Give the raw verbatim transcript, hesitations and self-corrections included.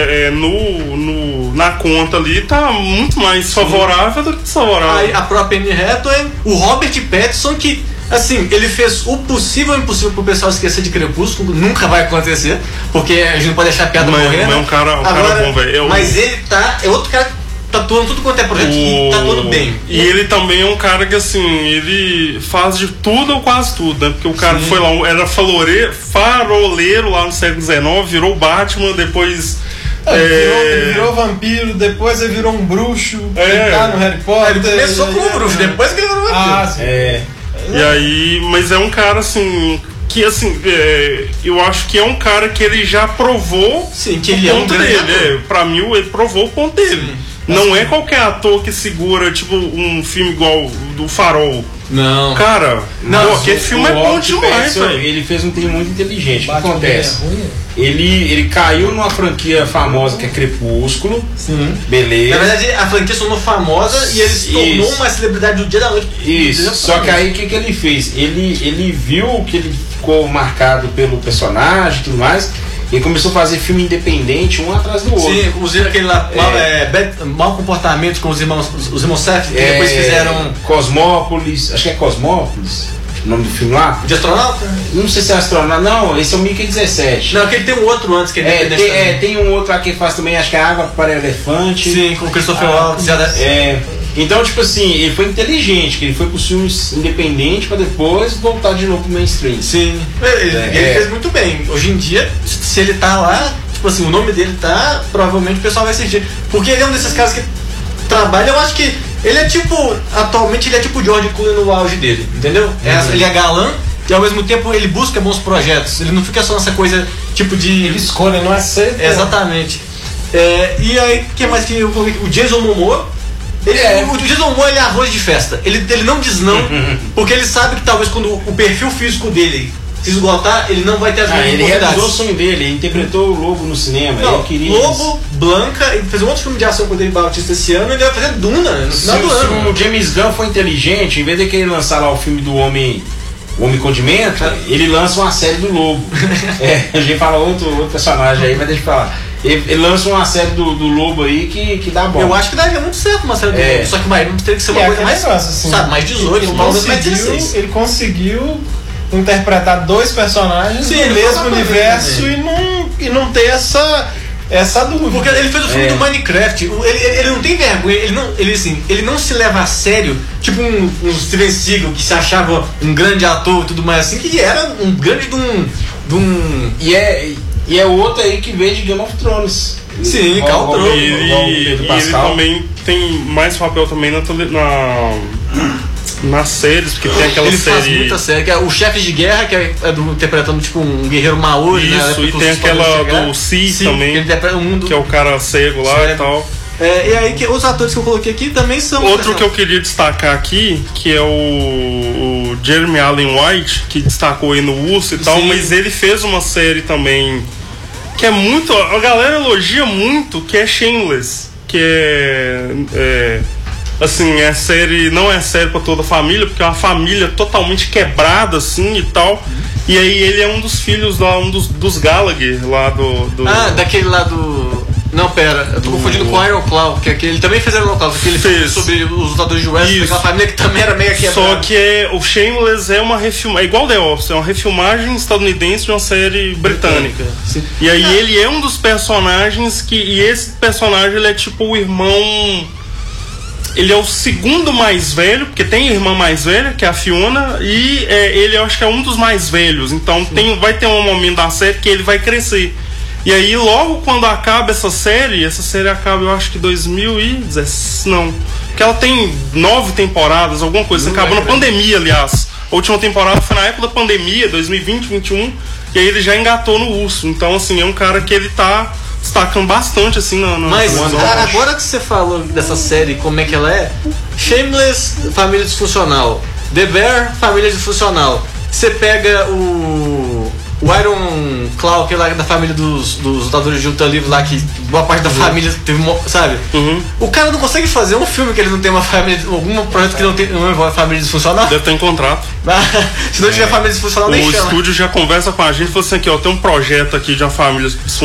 É, no, no, na conta ali tá muito mais favorável do que desfavorável. Aí a própria Anne Hathaway, o Robert Pattinson, que assim, ele fez o possível e o impossível pro pessoal esquecer de Crepúsculo, nunca vai acontecer, porque a gente não pode deixar a piada mas, morrer. Mas é um cara, um Agora, cara bom, velho. Mas ele tá, é outro cara que tá atuando tudo quanto é projeto o... e tá atuando bem. E ele também é um cara que assim, ele faz de tudo ou quase tudo, né? Porque o cara Sim. foi lá, era faroleiro, faroleiro lá no século dezenove, virou Batman, depois... É, ele, virou, ele virou vampiro, depois ele virou um bruxo, é. ele tá no Harry Potter. Ele começou como um bruxo, depois que ele virou vampiro. Ah, sim. É. E aí, mas é um cara assim, que assim, é, eu acho que é um cara que ele já provou sim, que ele o ponto é um dele. É, pra mim, ele provou o ponto dele. Sim. Não assim, é qualquer ator que segura, tipo, um filme igual do Farol. Não. Cara, não, pô, aquele filme é bom demais, velho. Ele fez um trem muito inteligente. O que acontece? Ele, ele caiu numa franquia famosa que é Crepúsculo. Sim. Beleza. Na verdade, a franquia se tornou famosa e ele se tornou Isso. uma celebridade do dia da noite. Isso. Só que aí o que, que ele fez? Ele, ele viu que ele ficou marcado pelo personagem e tudo mais. E começou a fazer filme independente, um atrás do outro. Sim, inclusive aquele lá, é, mal, é, bad, mau comportamento com os irmãos, os irmãos Seth, que é, depois fizeram. Cosmópolis, acho que é Cosmópolis, o nome do filme lá. De astronauta? Não sei se é astronauta, não, esse é o Mickey dezessete. Não, aquele tem um outro antes que ele é, tem, é, tem um outro lá que faz também, acho que é Água para Elefante. Sim, com o Christopher ah, Waltz. É. Então, tipo assim, ele foi inteligente, que ele foi pros filmes independentes pra depois voltar de novo pro mainstream. Sim, ele, é, ele é. fez muito bem. Hoje em dia, se ele tá lá, tipo assim, o nome dele tá, provavelmente o pessoal vai assistir. Porque ele é um desses caras que trabalha, eu acho que ele é tipo, atualmente ele é tipo o George Clooney no auge dele, entendeu? Uhum. É, ele é galã e ao mesmo tempo ele busca bons projetos. Ele não fica só nessa coisa tipo de... Ele escolhe, não aceita. Exatamente. É, e aí, o que mais que eu coloquei? O Jason Momoa. Ele, é. O Jason Momoa, ele é arroz de festa. Ele, ele não diz não, porque ele sabe que talvez quando o perfil físico dele se esgotar, ele não vai ter as ah, mesmas ele oportunidades. realizou o sonho dele, ele interpretou o Lobo no cinema. Não, ele queria Lobo, Blanca, ele fez um outro filme de ação com o Dave Bautista esse ano, ele vai fazer Duna no final se, do se ano. O James Gunn foi inteligente, em vez de querer lançar lá o filme do Homem... O Homem Condimento, ele lança uma série do Lobo. É, a gente fala outro, outro personagem aí, mas deixa eu falar. Ele, ele lança uma série do, do Lobo aí que, que dá bom. Eu acho que daria muito certo uma série do é. Lobo. Só que mais não teria que ser uma é coisa mais, negócio, assim, sabe, mais dezoito, ele, talvez conseguiu, mais dezesseis. Ele conseguiu interpretar dois personagens Sim, do mesmo universo e não, e não ter essa, essa dúvida. Porque ele fez o filme é. do Minecraft. Ele, ele, ele não tem vergonha, ele não, ele, assim, ele não se leva a sério, tipo um, um Steven Seagal que se achava um grande ator e tudo mais assim, que era um grande de um. De um... E, é, e é outro aí que veio de Game of Thrones. Sim, Khal Drogo. E ele, ele também tem mais papel também na, na, nas séries, porque tem aquela ele série. Ele faz muita série, que é o Chefes de Guerra, que é, é do, interpretando tipo um guerreiro maori. Isso, né, e tem aquela do Si também, que, ele interpreta um mundo... que é o cara cego lá Sério. e tal. É, e aí que os atores que eu coloquei aqui também são... Outro que eu queria destacar aqui, que é o, o Jeremy Allen White, que destacou aí no Urso e tal, Sim. mas ele fez uma série também que é muito... A galera elogia muito, que é Shameless, que é... é assim, é série... Não é série pra toda a família, porque é uma família totalmente quebrada, assim, e tal. E aí ele é um dos filhos lá, um dos, dos Gallagher, lá do... do... Ah, daquele lá do... Não, pera, eu tô confundindo com o Iron Claw, que aquele também fez Iron Claw, aquele filme sobre os lutadores de wrestling, aquela família que também era meio quebrada. Só que é, o Shameless é uma refilmagem, é igual The Office, é uma refilmagem estadunidense de uma série britânica. Sim. E aí ah. ele é um dos personagens que, e esse personagem ele é tipo o irmão, ele é o segundo mais velho, porque tem a irmã mais velha, que é a Fiona, e é, ele eu acho que é um dos mais velhos, então tem, vai ter um momento da série que ele vai crescer. E aí logo quando acaba essa série, essa série acaba eu acho que dois mil e dezesseis, não, porque ela tem nove temporadas, alguma coisa, não acabou é na pandemia, aliás. A última temporada foi na época da pandemia, dois mil e vinte, vinte e um, e aí ele já engatou no Urso. Então assim, é um cara que ele tá destacando bastante assim na, na Mas na agora que você falou dessa série, como é que ela é? Shameless, família disfuncional. The Bear, família disfuncional. Você pega o o Iron Claw, que é lá da família dos, dos lutadores de luta livre lá, que boa parte da uhum. família teve, sabe? Uhum. O cara não consegue fazer um filme que ele não tem uma família, algum projeto que não tem uma família disfuncional. Deve ter em contrato. Se não tiver é. família disfuncional, nem o chama. O estúdio já conversa com a gente e fala assim, aqui ó, tem um projeto aqui de uma família disfuncional.